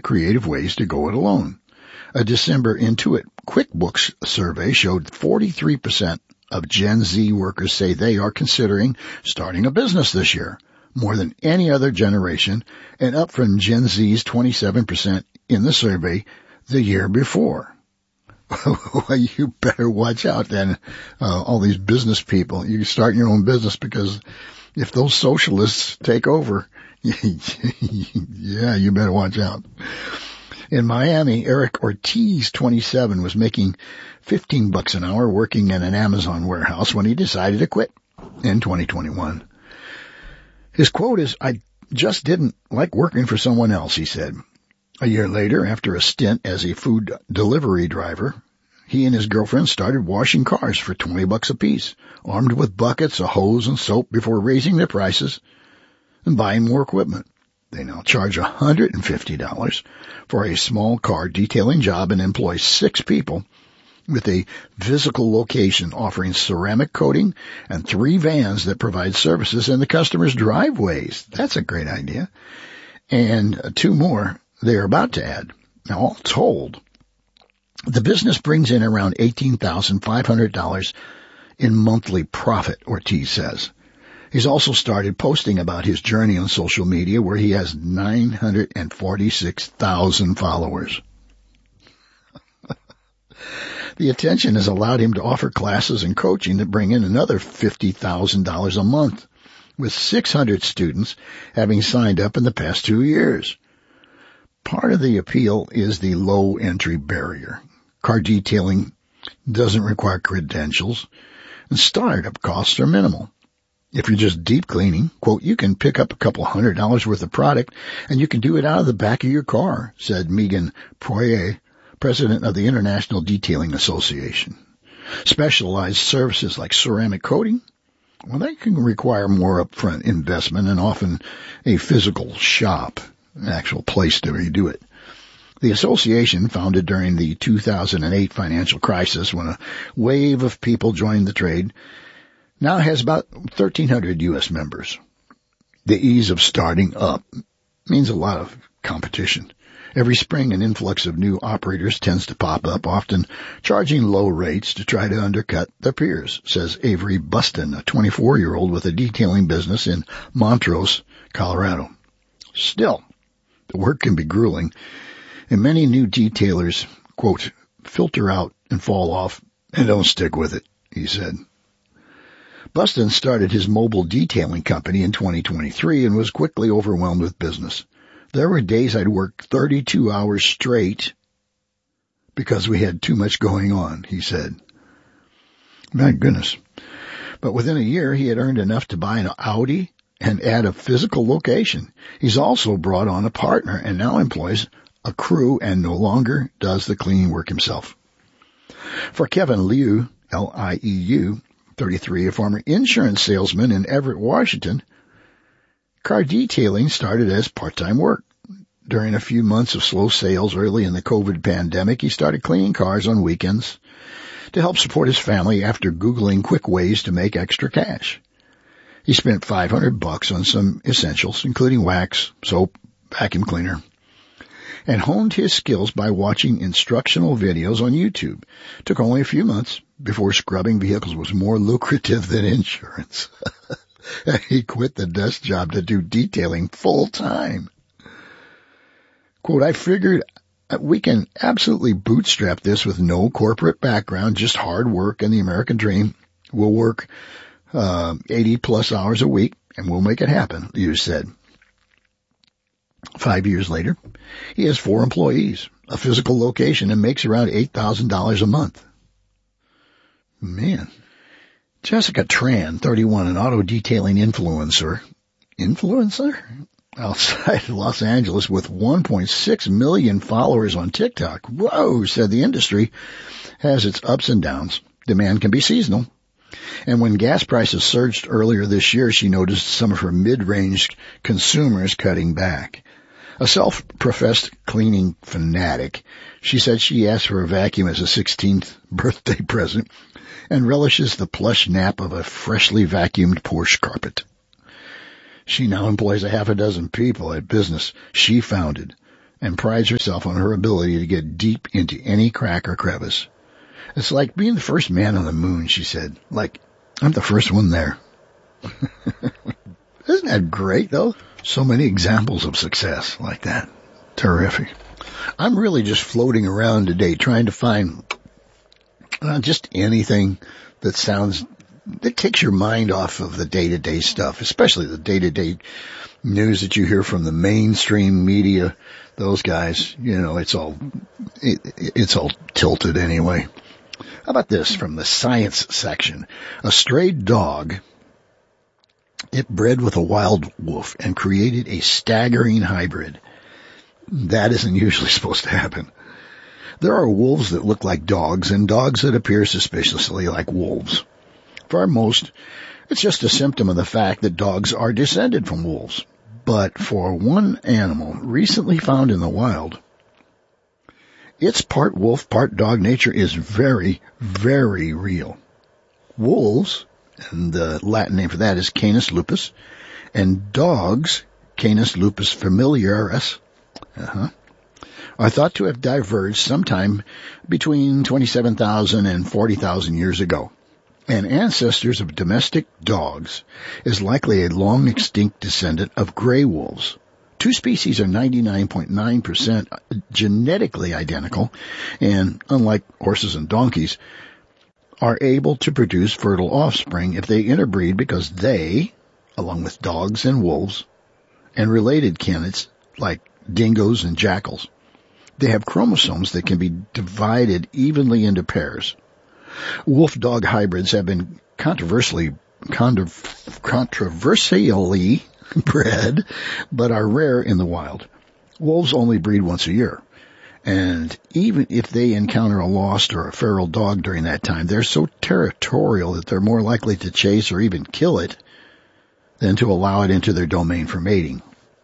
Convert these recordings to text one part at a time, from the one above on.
creative ways to go it alone. A December Intuit QuickBooks survey showed 43% of Gen Z workers say they are considering starting a business this year, more than any other generation, and up from Gen Z's 27% in the survey the year before. Well, you better watch out then, all these business people. You start your own business, because if those socialists take over, yeah, you better watch out. In Miami, Eric Ortiz, 27, was making $15 an hour working in an Amazon warehouse when he decided to quit in 2021. His quote is, "I just didn't like working for someone else," he said. A year later, after a stint as a food delivery driver, he and his girlfriend started washing cars for $20 apiece, armed with buckets, a hose, and soap before raising their prices and buying more equipment. They now charge $150 for a small car detailing job and employ 6 people with a physical location offering ceramic coating and 3 vans that provide services in the customer's driveways. That's a great idea. And 2 more they are about to add. Now, all told, the business brings in around $18,500 in monthly profit, Ortiz says. He's also started posting about his journey on social media, where he has 946,000 followers. The attention has allowed him to offer classes and coaching that bring in another $50,000 a month, with 600 students having signed up in the past 2 years. Part of the appeal is the low entry barrier. Car detailing doesn't require credentials, and startup costs are minimal. If you're just deep cleaning, quote, you can pick up a couple $100 worth of product, and you can do it out of the back of your car, said Megan Poirier, president of the International Detailing Association. Specialized services like ceramic coating, well, they can require more upfront investment and often a physical shop, an actual place to redo it. The association, founded during the 2008 financial crisis when a wave of people joined the trade, now has about 1,300 U.S. members. The ease of starting up means a lot of competition. Every spring, an influx of new operators tends to pop up, often charging low rates to try to undercut their peers, says Avery Buston, a 24-year-old with a detailing business in Montrose, Colorado. Still, the work can be grueling, and many new detailers, quote, filter out and fall off and don't stick with it, he said. Buston started his mobile detailing company in 2023 and was quickly overwhelmed with business. There were days I'd work 32 hours straight because we had too much going on, he said. My goodness. But within a year, he had earned enough to buy an Audi and add a physical location. He's also brought on a partner and now employs a crew and no longer does the cleaning work himself. For Kevin Liu, Lieu, 33, a former insurance salesman in Everett, Washington, car detailing started as part-time work. During a few months of slow sales early in the COVID pandemic, he started cleaning cars on weekends to help support his family after Googling quick ways to make extra cash. He spent $500 on some essentials, including wax, soap, vacuum cleaner, and honed his skills by watching instructional videos on YouTube. It took only a few months before scrubbing vehicles was more lucrative than insurance. He quit the desk job to do detailing full time. Quote, I figured we can absolutely bootstrap this with no corporate background, just hard work and the American dream. We'll work 80 plus hours a week and we'll make it happen, Liu said. 5 years later, he has 4 employees, a physical location, and makes around $8,000 a month. Man. Jessica Tran, 31, an auto detailing influencer outside Los Angeles with 1.6 million followers on TikTok. Whoa, said the industry has its ups and downs. Demand can be seasonal. And when gas prices surged earlier this year, she noticed some of her mid-range consumers cutting back. A self-professed cleaning fanatic, she said she asked for a vacuum as a 16th birthday present and relishes the plush nap of a freshly vacuumed Porsche carpet. She now employs a half a dozen people at business she founded and prides herself on her ability to get deep into any crack or crevice. It's like being the first man on the moon, she said. Like, I'm the first one there. Isn't that great, though? So many examples of success like that. Terrific. I'm really just floating around today trying to find just anything that takes your mind off of the day-to-day stuff, especially the day-to-day news that you hear from the mainstream media. Those guys, it's all tilted anyway. How about this from the science section? A stray dog, it bred with a wild wolf and created a staggering hybrid. That isn't usually supposed to happen. There are wolves that look like dogs and dogs that appear suspiciously like wolves. For most, it's just a symptom of the fact that dogs are descended from wolves. But for one animal recently found in the wild, its part wolf, part dog nature is very, very real. Wolves, and the Latin name for that is Canis lupus, and dogs, Canis lupus familiaris, are thought to have diverged sometime between 27,000 and 40,000 years ago. And ancestors of domestic dogs is likely a long extinct descendant of gray wolves. Two species are 99.9% genetically identical, and unlike horses and donkeys, are able to produce fertile offspring if they interbreed because they, along with dogs and wolves, and related canids like dingoes and jackals, they have chromosomes that can be divided evenly into pairs. Wolf-dog hybrids have been controversially bred, but are rare in the wild. Wolves only breed once a year, and even if they encounter a lost or a feral dog during that time, they're so territorial that they're more likely to chase or even kill it than to allow it into their domain for mating.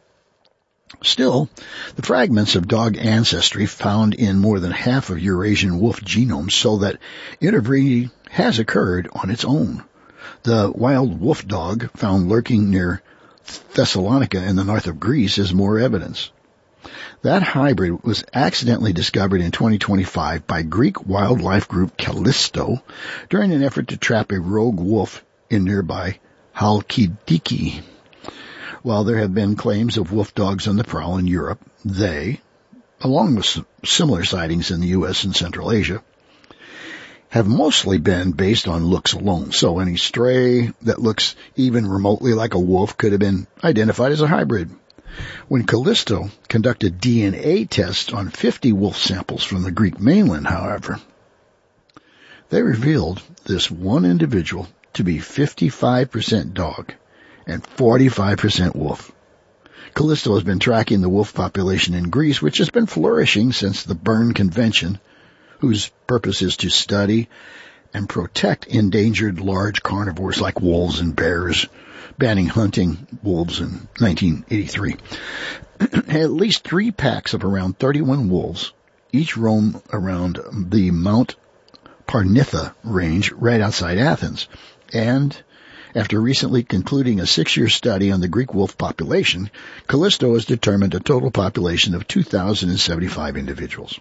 Still, the fragments of dog ancestry found in more than half of Eurasian wolf genomes show that interbreeding has occurred on its own. The wild wolf dog found lurking near Thessalonica in the north of Greece is more evidence. That hybrid was accidentally discovered in 2025 by Greek wildlife group Callisto during an effort to trap a rogue wolf in nearby Halkidiki. While there have been claims of wolf dogs on the prowl in Europe, they, along with similar sightings in the U.S. and Central Asia, have mostly been based on looks alone. So any stray that looks even remotely like a wolf could have been identified as a hybrid. When Callisto conducted DNA tests on 50 wolf samples from the Greek mainland, however, they revealed this one individual to be 55% dog and 45% wolf. Callisto has been tracking the wolf population in Greece, which has been flourishing since the Berne Convention, whose purpose is to study and protect endangered large carnivores like wolves and bears, banning hunting wolves in 1983. At least 3 packs of around 31 wolves each roam around the Mount Parnitha range right outside Athens, and after recently concluding a 6-year study on the Greek wolf population, Callisto has determined a total population of 2,075 individuals.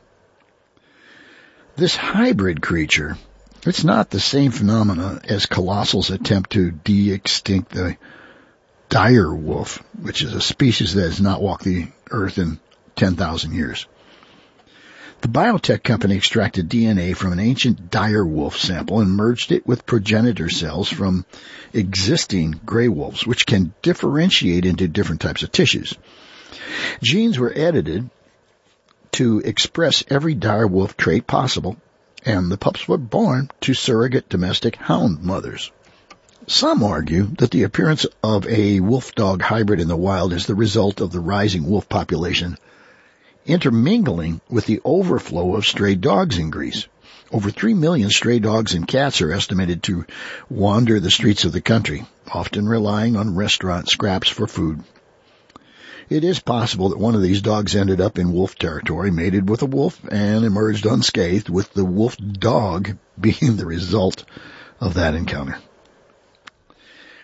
This hybrid creature, it's not the same phenomena as Colossal's attempt to de-extinct the dire wolf, which is a species that has not walked the earth in 10,000 years. The biotech company extracted DNA from an ancient dire wolf sample and merged it with progenitor cells from existing gray wolves, which can differentiate into different types of tissues. Genes were edited to express every dire wolf trait possible, and the pups were born to surrogate domestic hound mothers. Some argue that the appearance of a wolf-dog hybrid in the wild is the result of the rising wolf population intermingling with the overflow of stray dogs in Greece. Over 3 million stray dogs and cats are estimated to wander the streets of the country, often relying on restaurant scraps for food. It is possible that one of these dogs ended up in wolf territory, mated with a wolf, and emerged unscathed, with the wolf dog being the result of that encounter.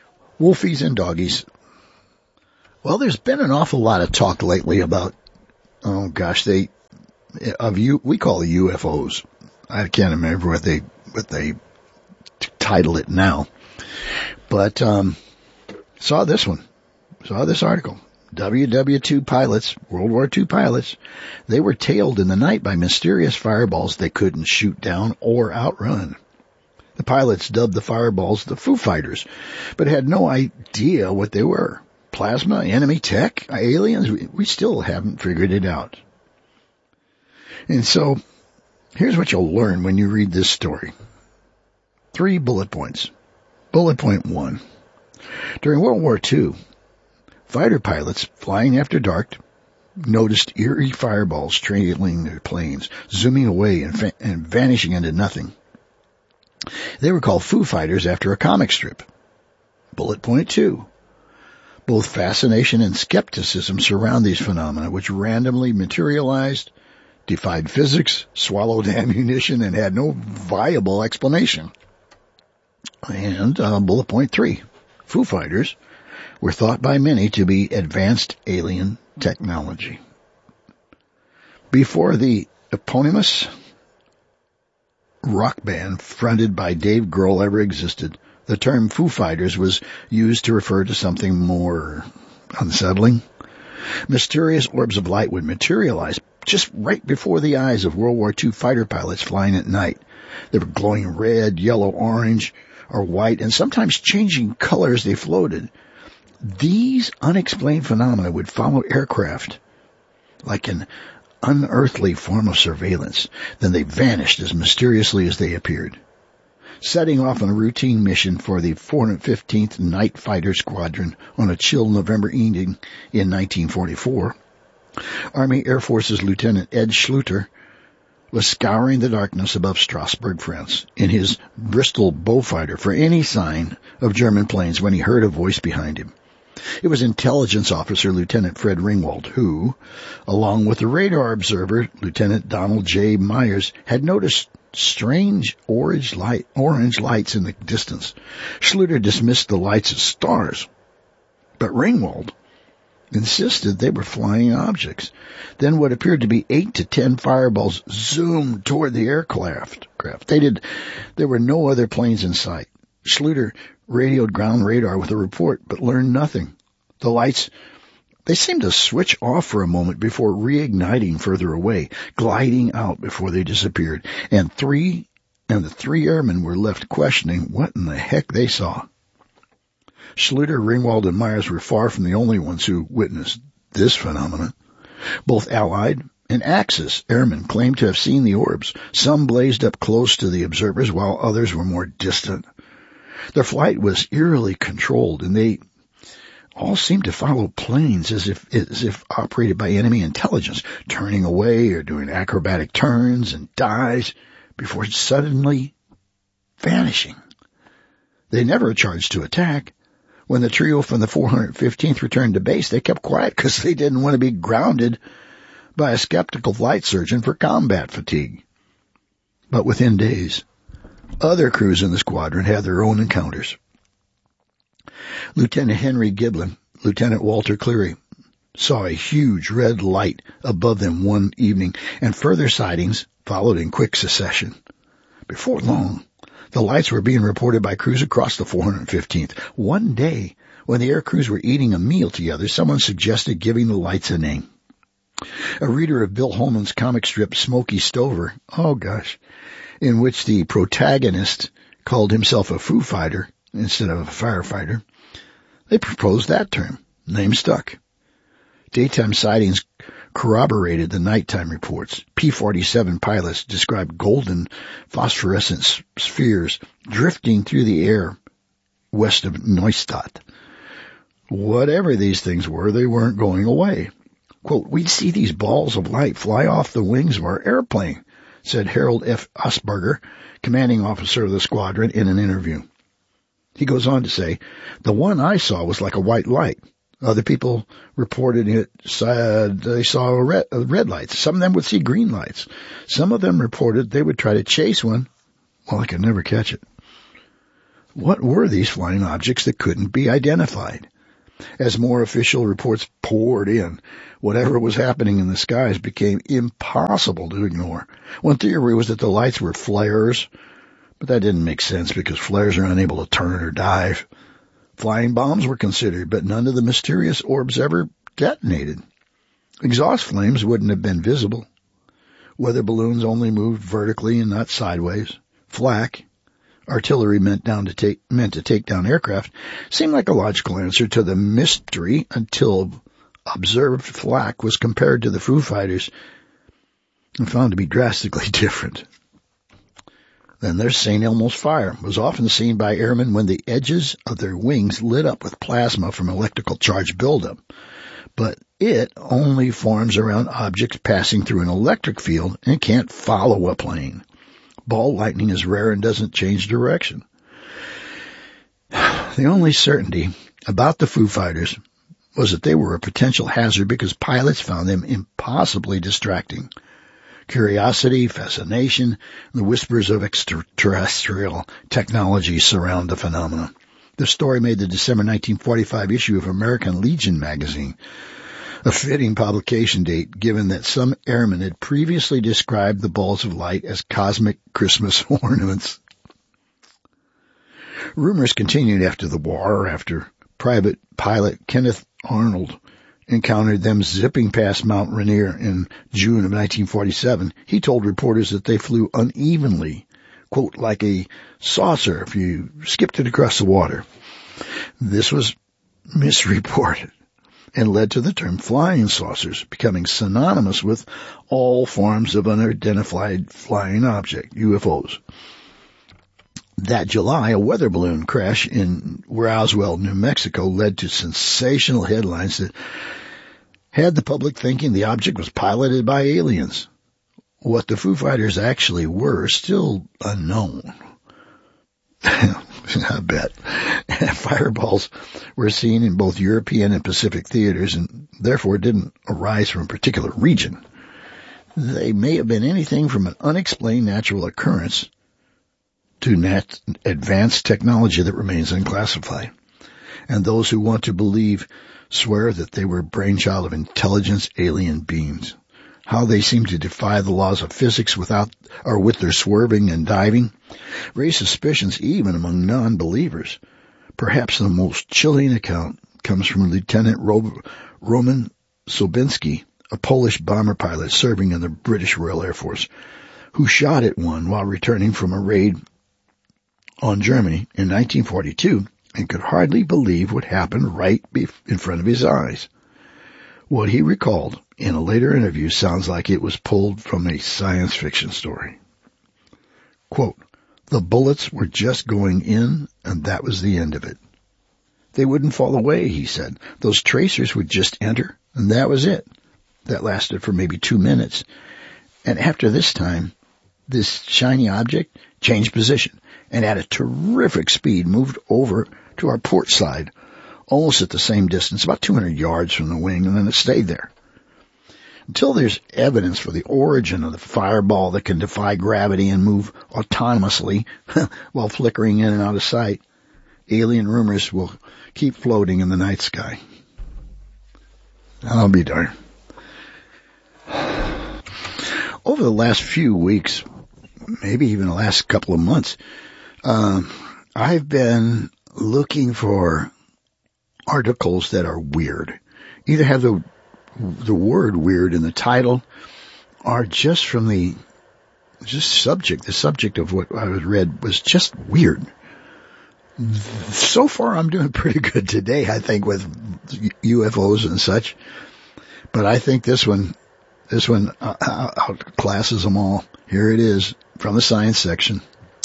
Wolfies and doggies. Well, there's been an awful lot of talk lately about Oh gosh, we call the UFOs. I can't remember what they title it now. But saw this article. WW2 pilots, World War II pilots, they were tailed in the night by mysterious fireballs they couldn't shoot down or outrun. The pilots dubbed the fireballs the Foo Fighters, but had no idea what they were. Plasma, enemy tech, aliens, we still haven't figured it out. And so, here's what you'll learn when you read this story. 3 bullet points. Bullet point 1. During World War II, fighter pilots flying after dark noticed eerie fireballs trailing their planes, zooming away and vanishing into nothing. They were called Foo Fighters after a comic strip. Bullet point 2. Both fascination and skepticism surround these phenomena, which randomly materialized, defied physics, swallowed ammunition, and had no viable explanation. And bullet point 3. Foo Fighters were thought by many to be advanced alien technology. Before the eponymous rock band fronted by Dave Grohl ever existed, the term Foo Fighters was used to refer to something more unsettling. Mysterious orbs of light would materialize just right before the eyes of World War II fighter pilots flying at night. They were glowing red, yellow, orange, or white, and sometimes changing color as they floated. These unexplained phenomena would follow aircraft like an unearthly form of surveillance. Then they vanished as mysteriously as they appeared. Setting off on a routine mission for the 415th Night Fighter Squadron on a chill November evening in 1944, Army Air Forces Lieutenant Ed Schluter was scouring the darkness above Strasbourg, France, in his Bristol Beaufighter for any sign of German planes when he heard a voice behind him. It was intelligence officer Lieutenant Fred Ringwald who, along with the radar observer Lieutenant Donald J. Myers, had noticed strange orange lights in the distance. Schluter dismissed the lights as stars, but Ringwald insisted they were flying objects. Then what appeared to be 8 to 10 fireballs zoomed toward the aircraft. There were no other planes in sight. Schluter radioed ground radar with a report, but learned nothing. The lights, they seemed to switch off for a moment before reigniting further away, gliding out before they disappeared, and the 3 airmen were left questioning what in the heck they saw. Schluter, Ringwald, and Myers were far from the only ones who witnessed this phenomenon. Both Allied and Axis airmen claimed to have seen the orbs. Some blazed up close to the observers, while others were more distant. Their flight was eerily controlled, and they all seemed to follow planes as if operated by enemy intelligence, turning away or doing acrobatic turns and dives before suddenly vanishing. They never charged to attack. When the trio from the 415th returned to base, they kept quiet because they didn't want to be grounded by a skeptical flight surgeon for combat fatigue. But within days, other crews in the squadron had their own encounters. Lieutenant Henry Giblin, Lieutenant Walter Cleary, saw a huge red light above them one evening, and further sightings followed in quick succession. Before long, the lights were being reported by crews across the 415th. One day, when the air crews were eating a meal together, someone suggested giving the lights a name. A reader of Bill Holman's comic strip Smokey Stover, in which the protagonist called himself a Foo Fighter instead of a firefighter, they proposed that term. Name stuck. Daytime sightings corroborated the nighttime reports. P-47 pilots described golden phosphorescent spheres drifting through the air west of Neustadt. Whatever these things were, they weren't going away. Quote, "We'd see these balls of light fly off the wings of our airplane," said Harold F. Asperger, commanding officer of the squadron, in an interview. He goes on to say, "The one I saw was like a white light. Other people reported it said they saw red lights. Some of them would see green lights. Some of them reported they would try to chase one. Well, I could never catch it." What were these flying objects that couldn't be identified? As more official reports poured in, whatever was happening in the skies became impossible to ignore. One theory was that the lights were flares, but that didn't make sense because flares are unable to turn or dive. Flying bombs were considered, but none of the mysterious orbs ever detonated. Exhaust flames wouldn't have been visible. Weather balloons only moved vertically and not sideways. Flak, artillery meant to take down aircraft, seemed like a logical answer to the mystery until observed flak was compared to the Foo Fighters and found to be drastically different. Then there's St. Elmo's fire. It was often seen by airmen when the edges of their wings lit up with plasma from electrical charge buildup. But it only forms around objects passing through an electric field and can't follow a plane. Ball lightning is rare and doesn't change direction. The only certainty about the Foo Fighters was that they were a potential hazard because pilots found them impossibly distracting. Curiosity, fascination, and the whispers of extraterrestrial technology surround the phenomena. The story made the December 1945 issue of American Legion magazine, a fitting publication date given that some airmen had previously described the balls of light as cosmic Christmas ornaments. Rumors continued after the war, after private pilot Kenneth Arnold encountered them zipping past Mount Rainier in June of 1947. He told reporters that they flew unevenly, quote, like a saucer if you skipped it across the water. This was misreported and led to the term flying saucers becoming synonymous with all forms of unidentified flying object, UFOs. That July, a weather balloon crash in Roswell, New Mexico led to sensational headlines that had the public thinking the object was piloted by aliens. What the Foo Fighters actually were still unknown. I bet. Fireballs were seen in both European and Pacific theaters and therefore didn't arise from a particular region. They may have been anything from an unexplained natural occurrence to advanced technology that remains unclassified. And those who want to believe swear that they were brainchild of intelligent alien beings. How they seem to defy the laws of physics with their swerving and diving, raise suspicions even among non-believers. Perhaps the most chilling account comes from Lieutenant Roman Sobinski, a Polish bomber pilot serving in the British Royal Air Force, who shot at one while returning from a raid on Germany in 1942 and could hardly believe what happened right in front of his eyes. What he recalled in a later interview sounds like it was pulled from a science fiction story. Quote, the bullets were just going in, and that was the end of it. They wouldn't fall away, he said. Those tracers would just enter, and that was it. That lasted for maybe 2 minutes. And after this time, this shiny object changed position and at a terrific speed moved over to our port side, almost at the same distance, about 200 yards from the wing, and then it stayed there. Until there's evidence for the origin of the fireball that can defy gravity and move autonomously while flickering in and out of sight, alien rumors will keep floating in the night sky. I'll be darned. Over the last few weeks, maybe even the last couple of months, I've been looking for articles that are weird. Either have the word weird in the title or just from the subject of what I read was just weird. So far I'm doing pretty good today, I think, with UFOs and such. But I think this one outclasses them all. Here it is from the science section.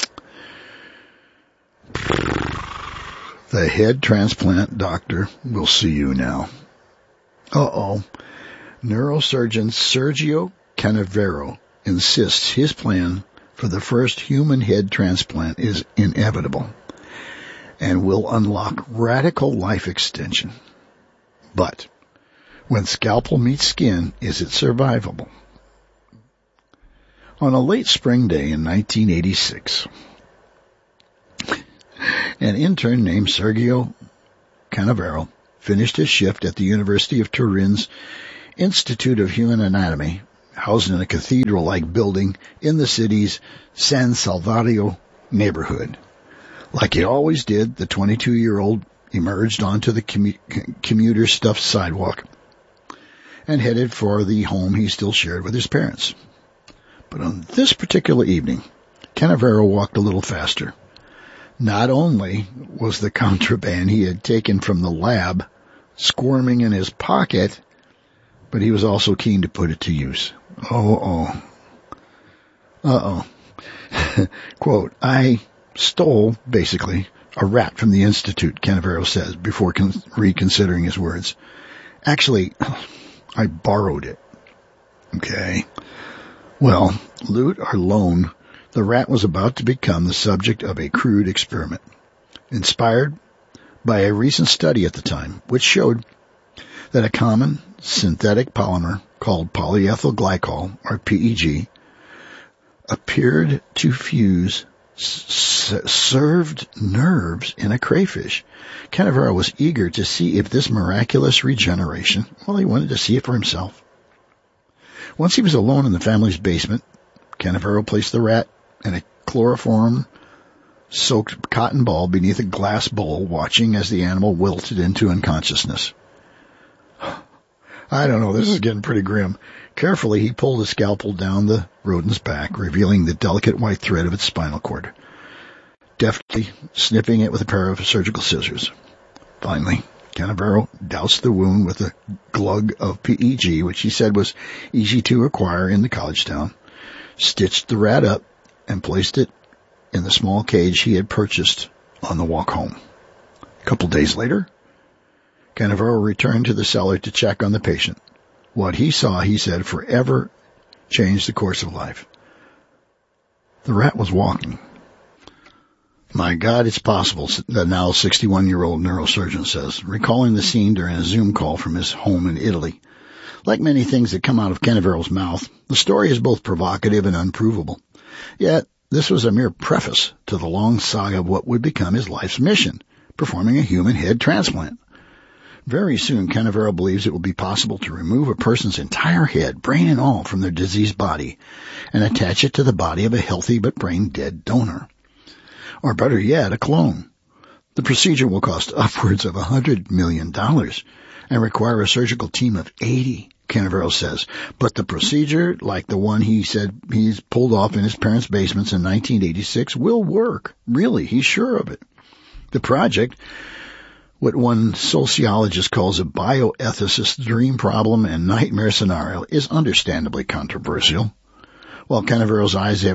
The head transplant doctor will see you now. Uh-oh. Neurosurgeon Sergio Canavero insists his plan for the first human head transplant is inevitable and will unlock radical life extension. But when scalpel meets skin, is it survivable? On a late spring day in 1986, an intern named Sergio Canavero finished his shift at the University of Turin's Institute of Human Anatomy, housed in a cathedral-like building in the city's San Salvario neighborhood. Like he always did, the 22-year-old emerged onto the commuter-stuffed sidewalk and headed for the home he still shared with his parents. But on this particular evening, Canavero walked a little faster. Not only was the contraband he had taken from the lab squirming in his pocket, but he was also keen to put it to use. Quote, I stole, basically, a rat from the Institute, Canavero says, before reconsidering his words. Actually, I borrowed it. Okay. Well, loot or loan, the rat was about to become the subject of a crude experiment, inspired by a recent study at the time, which showed that a common synthetic polymer called polyethyl glycol, or PEG, appeared to fuse served nerves in a crayfish. Canavero was eager to see if this miraculous regeneration, well, he wanted to see it for himself. Once he was alone in the family's basement, Canavero placed the rat in a chloroform-soaked cotton ball beneath a glass bowl, watching as the animal wilted into unconsciousness. I don't know, this is getting pretty grim. Carefully, he pulled a scalpel down the rodent's back, revealing the delicate white thread of its spinal cord, deftly snipping it with a pair of surgical scissors. Finally, Canavero doused the wound with a glug of PEG, which he said was easy to acquire in the college town, stitched the rat up, and placed it in the small cage he had purchased on the walk home. A couple days later, Canavero returned to the cellar to check on the patient. What he saw, he said, forever changed the course of life. The rat was walking. My God, it's possible, the now 61-year-old neurosurgeon says, recalling the scene during a Zoom call from his home in Italy. Like many things that come out of Canavero's mouth, the story is both provocative and unprovable. Yet, this was a mere preface to the long saga of what would become his life's mission, performing a human head transplant. Very soon, Canavero believes it will be possible to remove a person's entire head, brain and all, from their diseased body and attach it to the body of a healthy but brain-dead donor. Or better yet, a clone. The procedure will cost upwards of $100 million and require a surgical team of 80, Canavero says. But the procedure, like the one he said he's pulled off in his parents' basements in 1986, will work. Really, he's sure of it. The project, what one sociologist calls a bioethicist's dream problem and nightmare scenario, is understandably controversial. While Canavero's ideas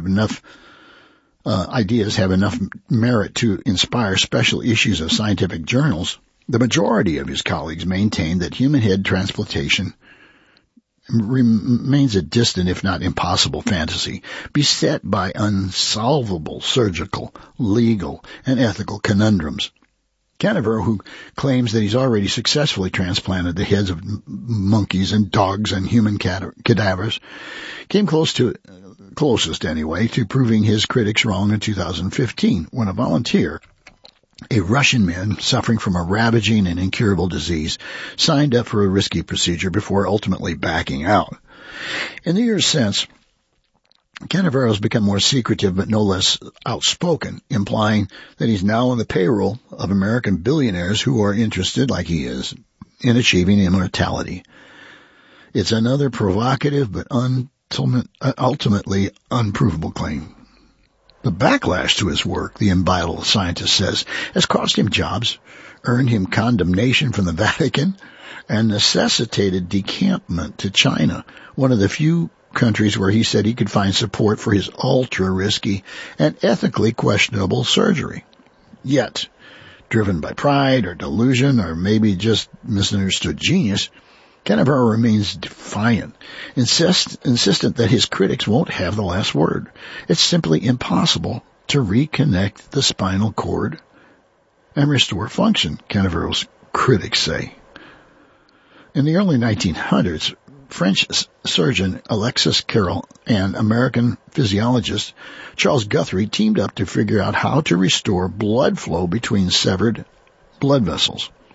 have enough merit to inspire special issues of scientific journals, the majority of his colleagues maintain that human head transplantation remains a distant, if not impossible, fantasy, beset by unsolvable surgical, legal, and ethical conundrums. Canavero, who claims that he's already successfully transplanted the heads of monkeys and dogs and human cadavers, came closest anyway, to proving his critics wrong in 2015, when a volunteer, a Russian man suffering from a ravaging and incurable disease, signed up for a risky procedure before ultimately backing out. In the years since, Canavero has become more secretive but no less outspoken, implying that he's now on the payroll of American billionaires who are interested, like he is, in achieving immortality. It's another provocative but ultimately unprovable claim. The backlash to his work, the imbibed scientist says, has cost him jobs, earned him condemnation from the Vatican, and necessitated decampment to China, one of the few countries where he said he could find support for his ultra-risky and ethically questionable surgery. Yet, driven by pride or delusion or maybe just misunderstood genius, Canavero remains defiant, insistent that his critics won't have the last word. It's simply impossible to reconnect the spinal cord and restore function, Canavero's critics say. In the early 1900s, French surgeon Alexis Carrel and American physiologist Charles Guthrie teamed up to figure out how to restore blood flow between severed blood vessels.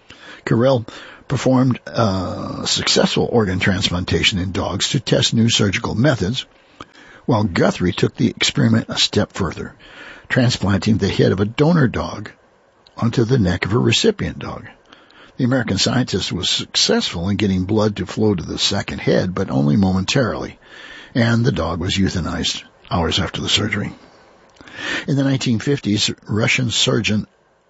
Carrel performed a successful organ transplantation in dogs to test new surgical methods, while Guthrie took the experiment a step further, transplanting the head of a donor dog onto the neck of a recipient dog. The American scientist was successful in getting blood to flow to the second head, but only momentarily, and the dog was euthanized hours after the surgery. In the 1950s, Russian surgeon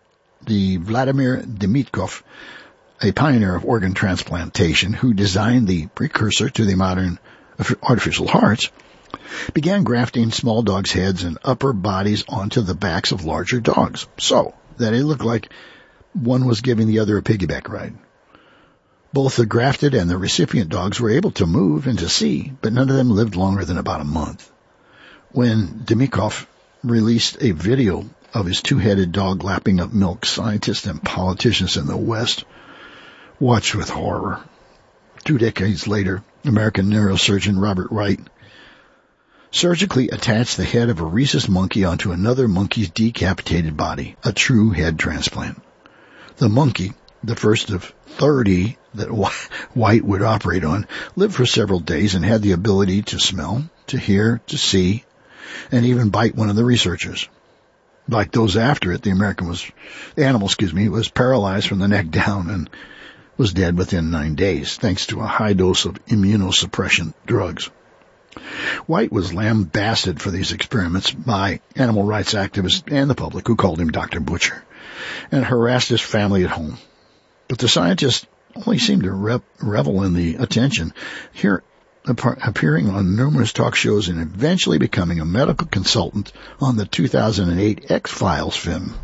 Vladimir Demitkov, a pioneer of organ transplantation who designed the precursor to the modern artificial hearts, began grafting small dogs' heads and upper bodies onto the backs of larger dogs, so that it looked like one was giving the other a piggyback ride. Both the grafted and the recipient dogs were able to move and to see, but none of them lived longer than about a month. When Demitkov released a video of his two-headed dog lapping up milk, scientists and politicians in the West watched with horror. 2 decades later, American neurosurgeon Robert Wright surgically attached the head of a rhesus monkey onto another monkey's decapitated body, a true head transplant. The monkey, the first of 30 that White would operate on, lived for several days and had the ability to smell, to hear, to see, and even bite one of the researchers. Like those after it, the animal was paralyzed from the neck down and was dead within 9 days, thanks to a high dose of immunosuppression drugs. White was lambasted for these experiments by animal rights activists and the public, who called him Dr. Butcher, and harassed his family at home. But the scientist only seemed to revel in the attention, here appearing on numerous talk shows and eventually becoming a medical consultant on the 2008 X-Files film.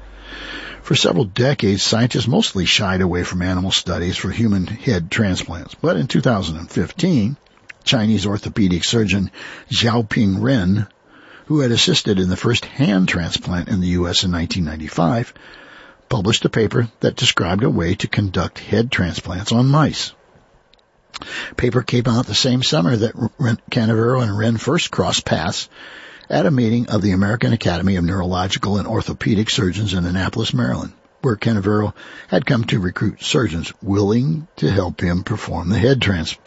For several decades, scientists mostly shied away from animal studies for human head transplants, but in 2015, Chinese orthopedic surgeon Xiaoping Ren, who had assisted in the first hand transplant in the U.S. in 1995, published a paper that described a way to conduct head transplants on mice. Paper came out the same summer that Canavero and Ren first crossed paths at a meeting of the American Academy of Neurological and Orthopedic Surgeons in Annapolis, Maryland, where Canavero had come to recruit surgeons willing to help him perform the head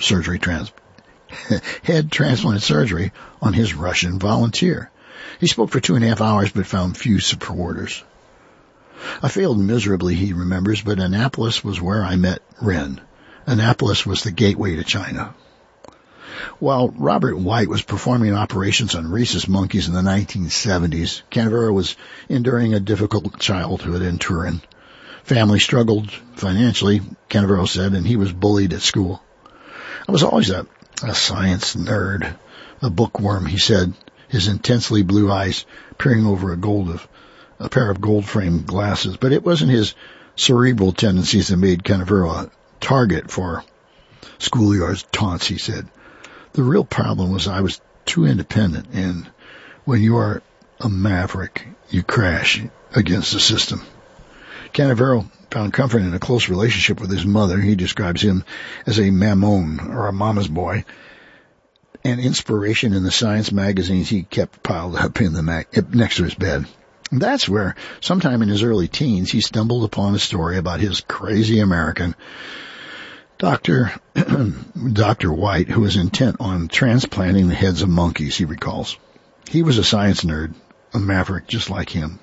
transplant surgery on his Russian volunteer. He spoke for 2.5 hours but found few supporters. I failed miserably, he remembers, but Annapolis was where I met Ren. Annapolis was the gateway to China. While Robert White was performing operations on rhesus monkeys in the 1970s, Canavero was enduring a difficult childhood in Turin. Family struggled financially, Canavero said, and he was bullied at school. I was always a science nerd, a bookworm, he said, his intensely blue eyes peering over a pair of gold-framed glasses. But it wasn't his cerebral tendencies that made Canavero a target for schoolyard's taunts, he said. The real problem was I was too independent, and when you are a maverick, you crash against the system. Canavero found comfort in a close relationship with his mother. He describes him as a maman, or a mama's boy, and inspiration in the science magazines he kept piled up in next to his bed. And that's where, sometime in his early teens, he stumbled upon a story about his crazy American Dr. White, who was intent on transplanting the heads of monkeys, he recalls. He was a science nerd, a maverick just like him.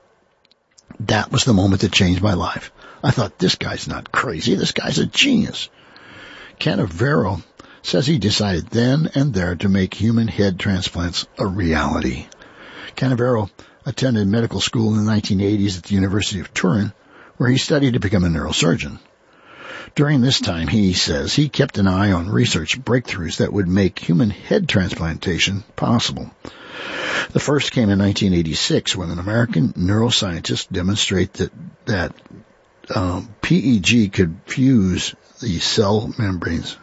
That was the moment that changed my life. I thought, this guy's not crazy, this guy's a genius. Canavero says he decided then and there to make human head transplants a reality. Canavero attended medical school in the 1980s at the University of Turin, where he studied to become a neurosurgeon. During this time, he says, he kept an eye on research breakthroughs that would make human head transplantation possible. The first came in 1986 when an American neuroscientist demonstrated that PEG could fuse the cell membranes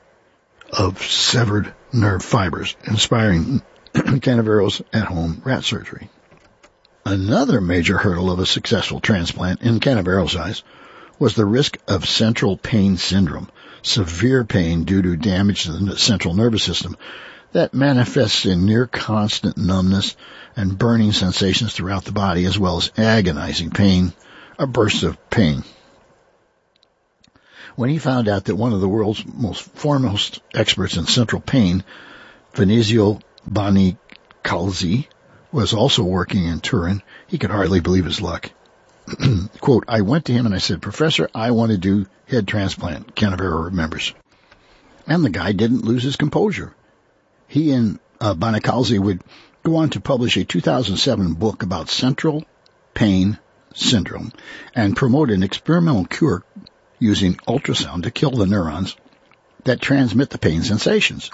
of severed nerve fibers, inspiring Canavero's at-home rat surgery. Another major hurdle of a successful transplant, in Canavero's eyes, was the risk of central pain syndrome, severe pain due to damage to the central nervous system that manifests in near constant numbness and burning sensations throughout the body, as well as agonizing pain, a burst of pain. when he found out that one of the world's most foremost experts in central pain, Vinicio Bonicalzi, was also working in Turin, he could hardly believe his luck. Quote, I went to him and I said, Professor, I want to do head transplant, Canavero remembers. And the guy didn't lose his composure. He and Bonicalzi would go on to publish a 2007 book about central pain syndrome and promote an experimental cure using ultrasound to kill the neurons that transmit the pain sensations.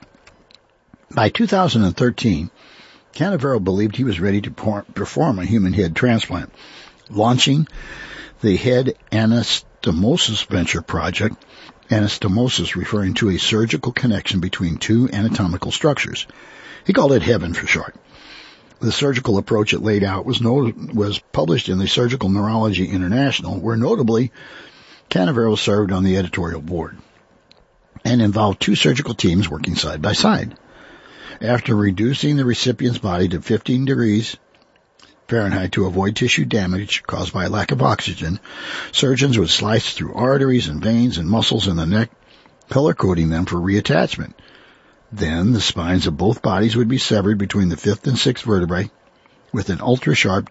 By 2013, Canavero believed he was ready to perform a human head transplant, launching the Head Anastomosis Venture Project, anastomosis referring to a surgical connection between two anatomical structures. He called it HEAVEN for short. The surgical approach it laid out was published in the Surgical Neurology International, where notably Canavero served on the editorial board, and involved two surgical teams working side by side. After reducing the recipient's body to 15 degrees Fahrenheit to avoid tissue damage caused by lack of oxygen, surgeons would slice through arteries and veins and muscles in the neck, color-coding them for reattachment. Then the spines of both bodies would be severed between the fifth and sixth vertebrae with an ultra-sharp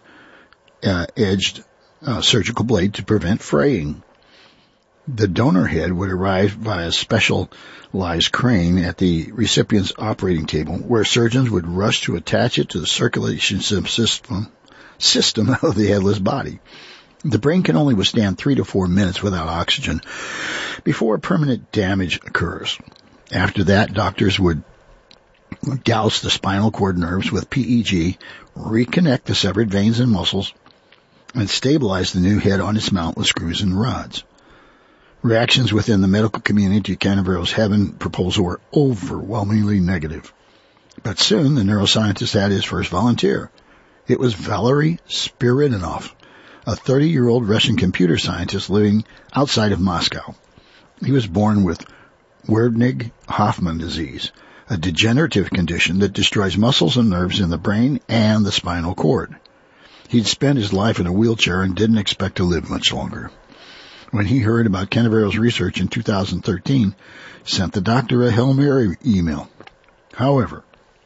diamond-edged surgical blade to prevent fraying. The donor head would arrive via a specialized crane at the recipient's operating table, where surgeons would rush to attach it to the circulation system of the headless body. The brain can only withstand 3 to 4 minutes without oxygen before permanent damage occurs. After that, doctors would douse the spinal cord nerves with PEG, reconnect the severed veins and muscles, and stabilize the new head on its mount with screws and rods. Reactions within the medical community to Canavero's HEAVEN proposal were overwhelmingly negative. But soon the neuroscientist had his first volunteer. It was Valery Spiridonov, a 30-year-old Russian computer scientist living outside of Moscow. He was born with Wernicke-Hoffmann disease, a degenerative condition that destroys muscles and nerves in the brain and the spinal cord. He'd spent his life in a wheelchair and didn't expect to live much longer. When he heard about Canavero's research in 2013, sent the doctor a Hail Mary email. However,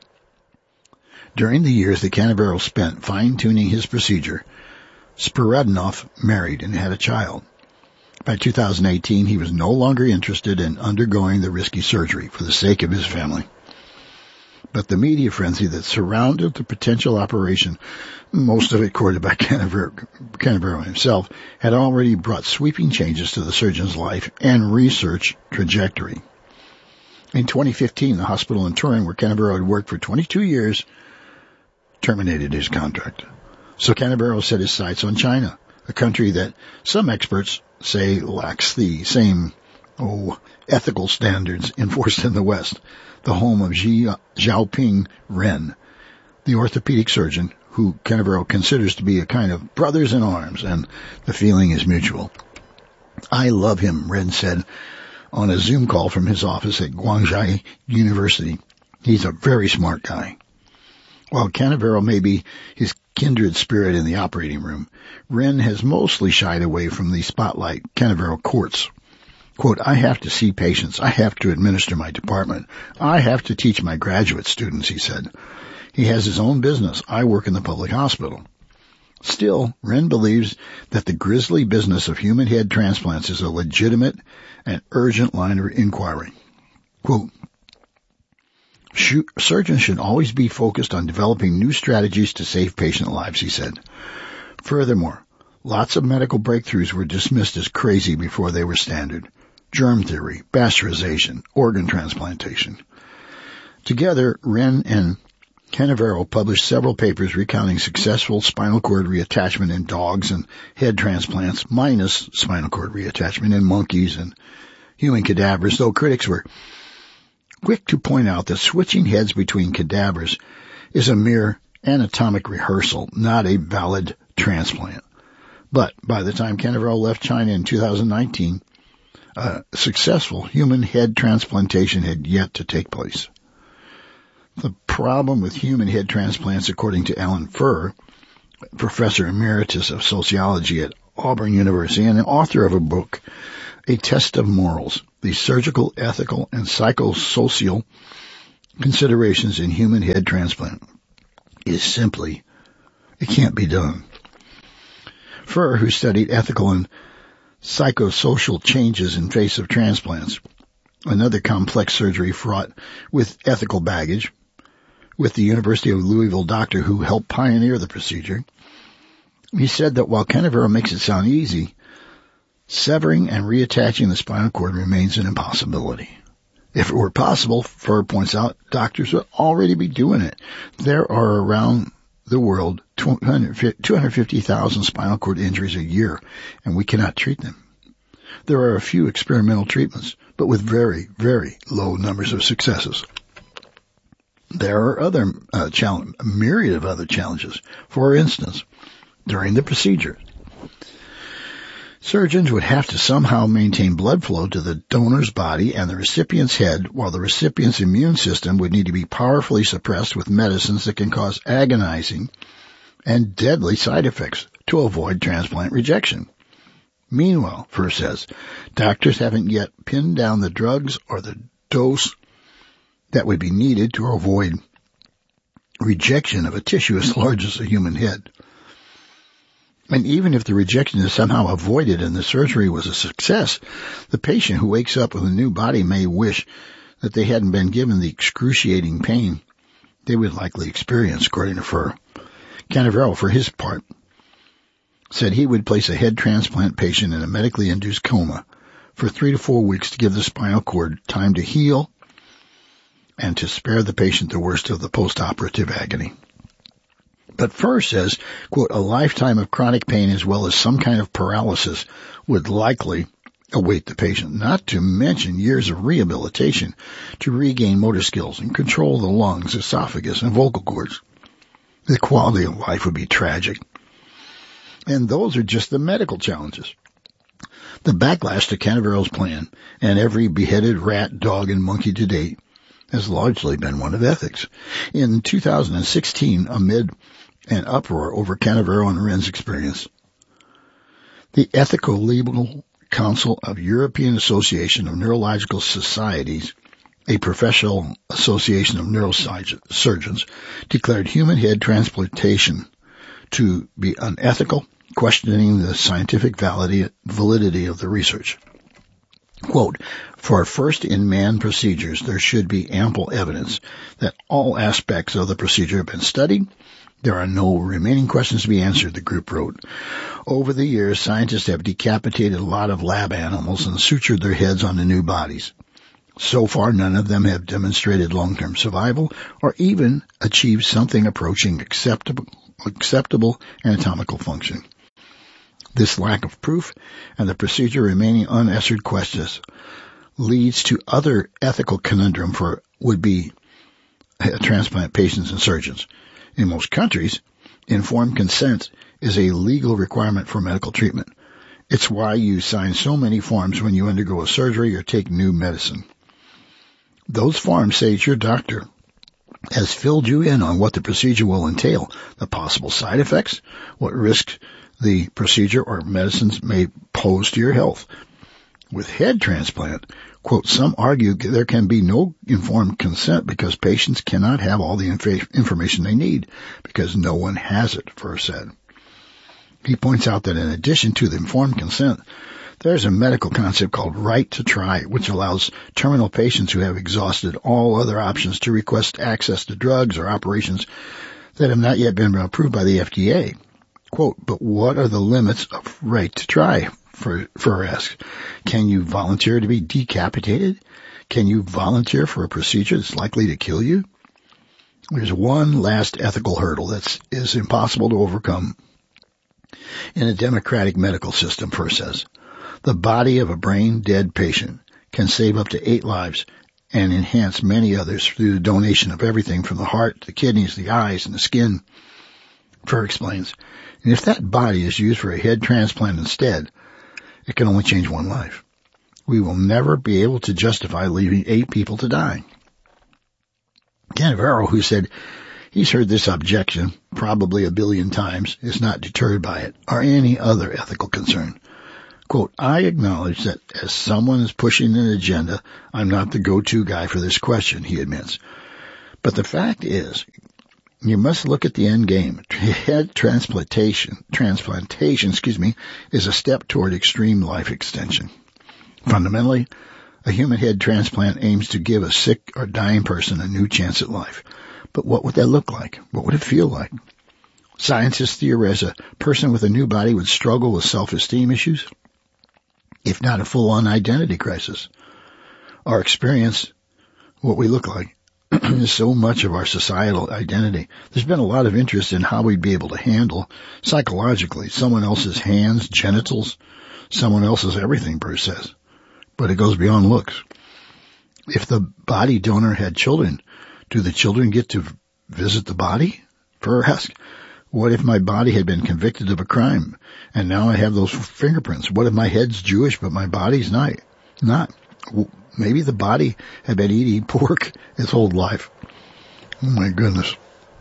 during the years that Canavero spent fine-tuning his procedure, Spiridonov married and had a child. By 2018, he was no longer interested in undergoing the risky surgery for the sake of his family. But the media frenzy that surrounded the potential operation, most of it courted by Canavero himself, had already brought sweeping changes to the surgeon's life and research trajectory. In 2015, the hospital in Turin, where Canavero had worked for 22 years, terminated his contract. So Canavero set his sights on China, a country that some experts say lacks the same ethical standards enforced in the West, the home of Xiaoping Ren, the orthopedic surgeon who Canavero considers to be a kind of brothers in arms, and the feeling is mutual. I love him, Ren said on a Zoom call from his office at Guangzhou University. He's a very smart guy. While Canavero may be his kindred spirit in the operating room, Ren has mostly shied away from the spotlight Canavero courts. Quote, I have to see patients. I have to administer my department. I have to teach my graduate students, he said. He has his own business. I work in the public hospital. Still, Ren believes that the grisly business of human head transplants is a legitimate and urgent line of inquiry. Quote, surgeons should always be focused on developing new strategies to save patient lives, he said. Furthermore, lots of medical breakthroughs were dismissed as crazy before they were standard. Germ theory, bastardization, organ transplantation. Together, Ren and Canavero published several papers recounting successful spinal cord reattachment in dogs and head transplants minus spinal cord reattachment in monkeys and human cadavers, though critics were quick to point out that switching heads between cadavers is a mere anatomic rehearsal, not a valid transplant. But by the time Canavero left China in 2019, successful human head transplantation had yet to take place. The problem with human head transplants, according to Alan Furr, professor emeritus of sociology at Auburn University and the author of a book a test of morals, the surgical, ethical, and psychosocial considerations in human head transplant is simply, it can't be done. Furr, who studied ethical and psychosocial changes in face of transplants, another complex surgery fraught with ethical baggage, with the University of Louisville doctor who helped pioneer the procedure, he said that while Canavero makes it sound easy, severing and reattaching the spinal cord remains an impossibility. If it were possible, Furr points out, doctors would already be doing it. There are around the world 250,000 spinal cord injuries a year, and we cannot treat them. There are a few experimental treatments, but with very, very low numbers of successes. There are other a myriad of other challenges. For instance, during the procedure, surgeons would have to somehow maintain blood flow to the donor's body and the recipient's head, while the recipient's immune system would need to be powerfully suppressed with medicines that can cause agonizing and deadly side effects to avoid transplant rejection. Meanwhile, Furr says, doctors haven't yet pinned down the drugs or the dose that would be needed to avoid rejection of a tissue as large as a human head. And even if the rejection is somehow avoided and the surgery was a success, the patient who wakes up with a new body may wish that they hadn't been given the excruciating pain they would likely experience, according to Furr. Canavero, for his part, said he would place a head transplant patient in a medically induced coma for 3 to 4 weeks to give the spinal cord time to heal and to spare the patient the worst of the post-operative agony. But Furr says, quote, a lifetime of chronic pain as well as some kind of paralysis would likely await the patient, not to mention years of rehabilitation to regain motor skills and control the lungs, esophagus, and vocal cords. The quality of life would be tragic. And those are just the medical challenges. The backlash to Canavero's plan and every beheaded rat, dog, and monkey to date has largely been one of ethics. In 2016, amid an uproar over Canavero and Wren's experience, the Ethical Legal Council of European Association of Neurological Societies, a professional association of neurosurgeons, declared human head transplantation to be unethical, questioning the scientific validity of the research. Quote, for first-in-man procedures, there should be ample evidence that all aspects of the procedure have been studied. There are no remaining questions to be answered, the group wrote. Over the years, scientists have decapitated a lot of lab animals and sutured their heads onto new bodies. So far, none of them have demonstrated long-term survival or even achieved something approaching acceptable anatomical function. This lack of proof and the procedure remaining unanswered questions leads to other ethical conundrum for would-be transplant patients and surgeons. In most countries, informed consent is a legal requirement for medical treatment. It's why you sign so many forms when you undergo a surgery or take new medicine. Those forms say your doctor has filled you in on what the procedure will entail, the possible side effects, what risks the procedure or medicines may pose to your health. With head transplant, quote, some argue there can be no informed consent because patients cannot have all the information they need because no one has it, Furr said. He points out that in addition to the informed consent, there's a medical concept called right to try, which allows terminal patients who have exhausted all other options to request access to drugs or operations that have not yet been approved by the FDA. Quote, but what are the limits of right to try? Furr asks. Can you volunteer to be decapitated? Can you volunteer for a procedure that's likely to kill you? There's one last ethical hurdle that is impossible to overcome in a democratic medical system, Furr says. The body of a brain-dead patient can save up to 8 lives and enhance many others through the donation of everything from the heart, the kidneys, the eyes, and the skin. Furr explains, and if that body is used for a head transplant instead, it can only change one life. We will never be able to justify leaving 8 people to die. Canavero, who said he's heard this objection probably 1 billion times, is not deterred by it or any other ethical concern. Quote, I acknowledge that as someone is pushing an agenda, I'm not the go-to guy for this question, he admits. But the fact is, you must look at the end game. Head transplantation, is a step toward extreme life extension. Fundamentally, a human head transplant aims to give a sick or dying person a new chance at life. But what would that look like? What would it feel like? Scientists theorize a person with a new body would struggle with self-esteem issues, if not a full-on identity crisis. Our experience, what we look like, is so much of our societal identity. There's been a lot of interest in how we'd be able to handle psychologically someone else's hands, genitals, someone else's everything, Bruce says. But it goes beyond looks. If the body donor had children, do the children get to visit the body? Furr asked, what if my body had been convicted of a crime and now I have those fingerprints? What if my head's Jewish but my body's not? Maybe the body had been eating pork its whole life. Oh my goodness.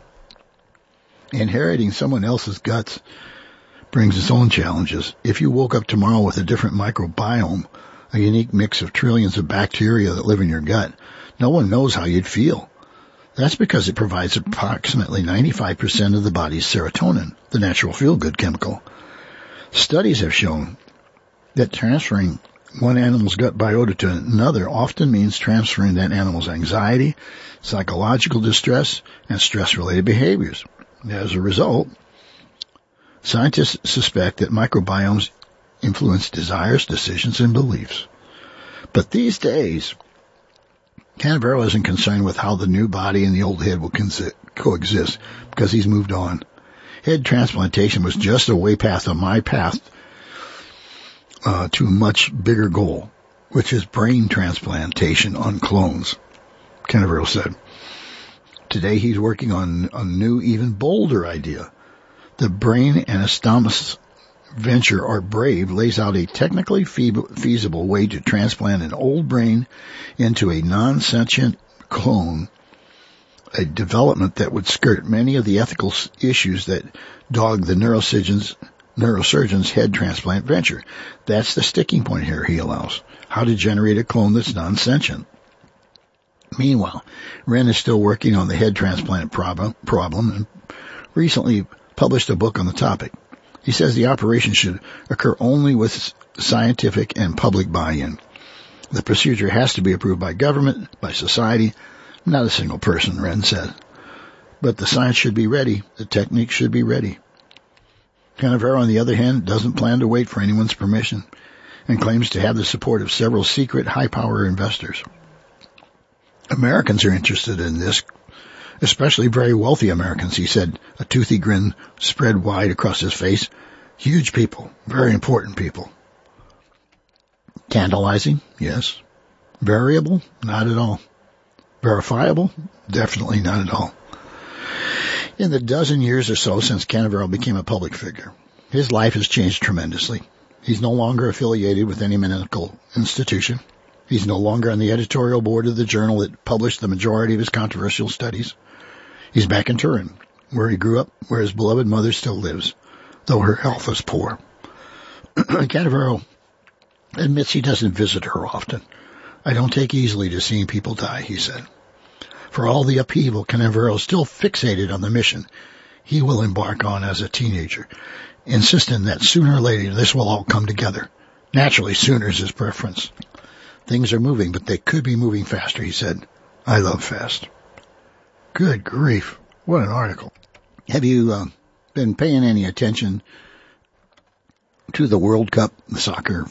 Inheriting someone else's guts brings its own challenges. If you woke up tomorrow with a different microbiome, a unique mix of trillions of bacteria that live in your gut, no one knows how you'd feel. That's because it provides approximately 95% of the body's serotonin, the natural feel-good chemical. Studies have shown that transferring one animal's gut biota to another often means transferring that animal's anxiety, psychological distress, and stress-related behaviors. As a result, scientists suspect that microbiomes influence desires, decisions, and beliefs. But these days, Canavero isn't concerned with how the new body and the old head will coexist because he's moved on. Head transplantation was just a way path on my path to a much bigger goal, which is brain transplantation on clones, Canavero said. Today he's working on a new, even bolder idea. The Brain Anastomosis venture, or BRAVE, lays out a technically feasible way to transplant an old brain into a non-sentient clone, a development that would skirt many of the ethical issues that dog the neurosurgeon's head transplant venture. That's the sticking point here, he allows. How to generate a clone that's non-sentient. Meanwhile, Wren is still working on the head transplant problem and recently published a book on the topic. He says the operation should occur only with scientific and public buy-in. The procedure has to be approved by government, by society, not a single person, Wren said. But the science should be ready. The technique should be ready. Canavero, on the other hand, doesn't plan to wait for anyone's permission and claims to have the support of several secret high-power investors. Americans are interested in this, especially very wealthy Americans, he said, a toothy grin spread wide across his face. Huge people, very important people. Tantalizing? Yes. Variable? Not at all. Verifiable? Definitely not at all. In the dozen years or so since Canavero became a public figure, his life has changed tremendously. He's no longer affiliated with any medical institution. He's no longer on the editorial board of the journal that published the majority of his controversial studies. He's back in Turin, where he grew up, where his beloved mother still lives, though her health is poor. Canavero admits he doesn't visit her often. I don't take easily to seeing people die, he said. For all the upheaval, Canavero is still fixated on the mission he will embark on as a teenager, insisting that sooner or later this will all come together. Naturally, sooner is his preference. Things are moving, but they could be moving faster, he said. I love fast. Good grief. What an article. Have you been paying any attention to the World Cup, the soccer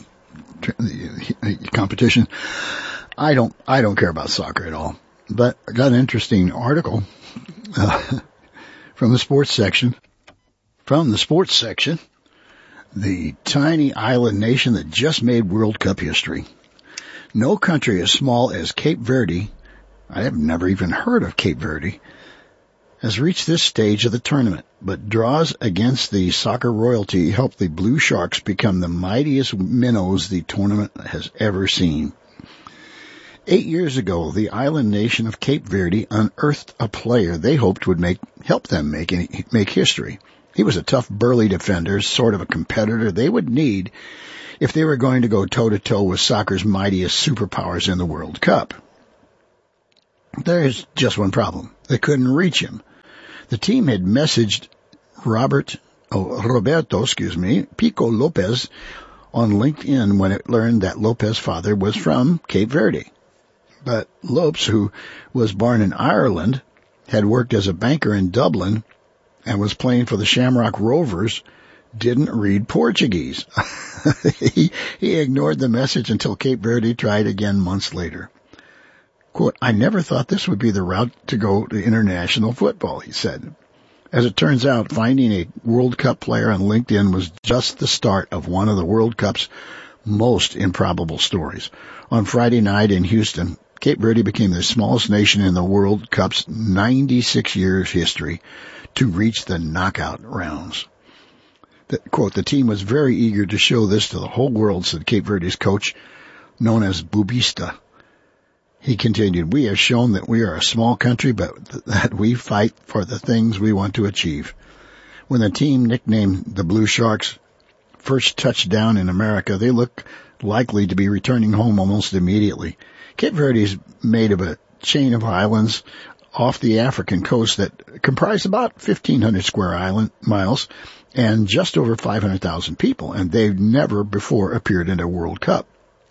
competition? I don't care about soccer at all. But I got an interesting article from the sports section. The tiny island nation that just made World Cup history. No country as small as Cape Verde, I have never even heard of Cape Verde, has reached this stage of the tournament, but draws against the soccer royalty helped the Blue Sharks become the mightiest minnows the tournament has ever seen. 8 years ago, the island nation of Cape Verde unearthed a player they hoped would help them make history. He was a tough, burly defender, sort of a competitor they would need if they were going to go toe-to-toe with soccer's mightiest superpowers in the World Cup. There's just one problem. They couldn't reach him. The team had messaged Roberto Pico Lopez on LinkedIn when it learned that Lopez's father was from Cape Verde. But Lopes, who was born in Ireland, had worked as a banker in Dublin and was playing for the Shamrock Rovers, didn't read Portuguese. He ignored the message until Cape Verde tried again months later. Quote, "I never thought this would be the route to go to international football," he said. As it turns out, finding a World Cup player on LinkedIn was just the start of one of the World Cup's most improbable stories. On Friday night in Houston, Cape Verde became the smallest nation in the World Cup's 96 years history to reach the knockout rounds. Quote, "The team was very eager to show this to the whole world," said Cape Verde's coach, known as Bubista. He continued, "We have shown that we are a small country, but that we fight for the things we want to achieve." When the team nicknamed the Blue Sharks first touched down in America, they looked likely to be returning home almost immediately. Cape Verde is made of a chain of islands off the African coast that comprise about 1,500 square miles and just over 500,000 people, and they've never before appeared in a World Cup.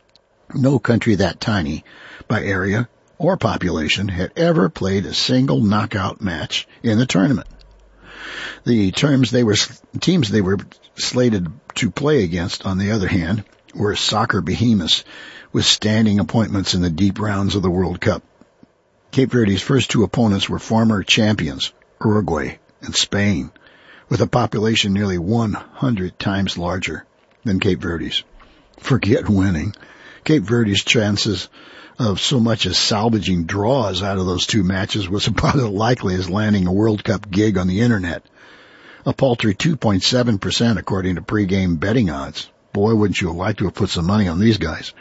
No country that tiny by area or population had ever played a single knockout match in the tournament. The teams they were slated to play against, on the other hand, were soccer behemoths with standing appointments in the deep rounds of the World Cup. Cape Verde's first two opponents were former champions, Uruguay and Spain, with a population nearly 100 times larger than Cape Verde's. Forget winning. Cape Verde's chances of so much as salvaging draws out of those two matches was about as likely as landing a World Cup gig on the Internet. A paltry 2.7% according to pregame betting odds. Boy, wouldn't you like to have put some money on these guys.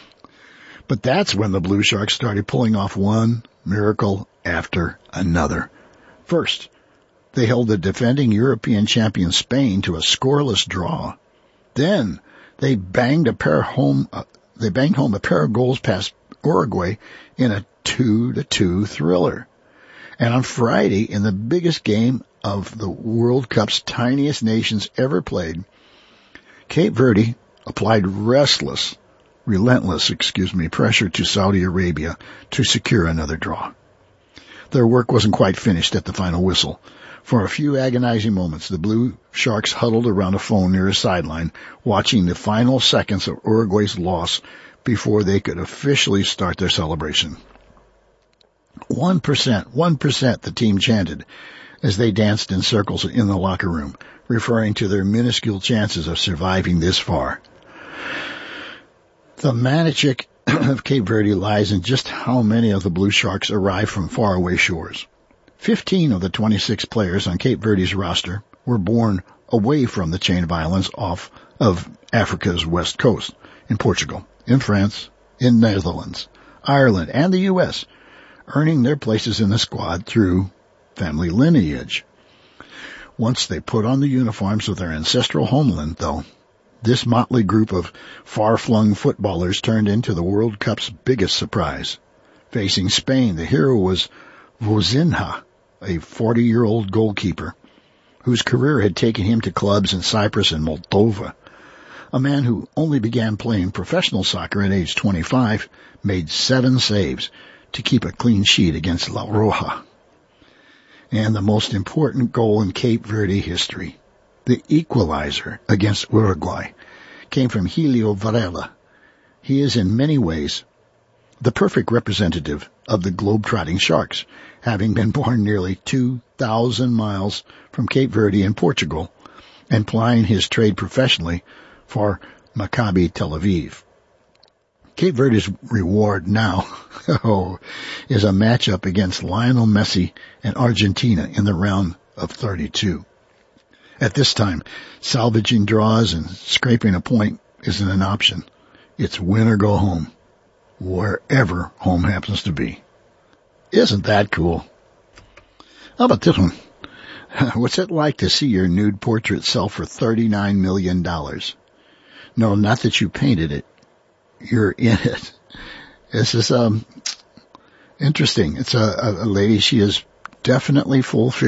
But that's when the Blue Sharks started pulling off one miracle after another. First, they held the defending European champion Spain to a scoreless draw. Then they banged home a pair of goals past Uruguay in a 2-2 thriller. And on Friday, in the biggest game of the World Cup's tiniest nations ever played, Cape Verde applied relentless pressure to Saudi Arabia to secure another draw. Their work wasn't quite finished at the final whistle. For a few agonizing moments, the Blue Sharks huddled around a phone near a sideline, watching the final seconds of Uruguay's loss before they could officially start their celebration. 1%, the team chanted as they danced in circles in the locker room, referring to their minuscule chances of surviving this far. The magic of Cape Verde lies in just how many of the Blue Sharks arrived from faraway shores. 15 of the 26 players on Cape Verde's roster were born away from the chain of islands off of Africa's west coast, in Portugal, in France, in Netherlands, Ireland, and the U.S., earning their places in the squad through family lineage. Once they put on the uniforms of their ancestral homeland, though, this motley group of far-flung footballers turned into the World Cup's biggest surprise. Facing Spain, the hero was Vozinha, a 40-year-old goalkeeper, whose career had taken him to clubs in Cyprus and Moldova. A man who only began playing professional soccer at age 25 made 7 saves to keep a clean sheet against La Roja. And the most important goal in Cape Verde history, the equalizer against Uruguay, came from Helio Varela. He is in many ways the perfect representative of the globe-trotting Sharks, having been born nearly 2,000 miles from Cape Verde in Portugal and plying his trade professionally for Maccabi Tel Aviv. Cape Verde's reward now is a matchup against Lionel Messi and Argentina in the round of 32. At this time, salvaging draws and scraping a point isn't an option. It's win or go home, wherever home happens to be. Isn't that cool? How about this one? What's it like to see your nude portrait sell for $39 million? No, not that you painted it. You're in it. This is interesting. It's a lady. She is definitely full